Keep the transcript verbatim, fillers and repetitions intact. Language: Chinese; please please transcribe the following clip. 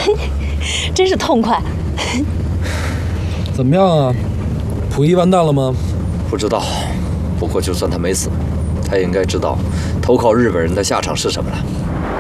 真是痛快。 怎么样啊？溥仪完蛋了吗？ 不知道，不过就算他没死，他也应该知道投靠日本人的下场是什么了。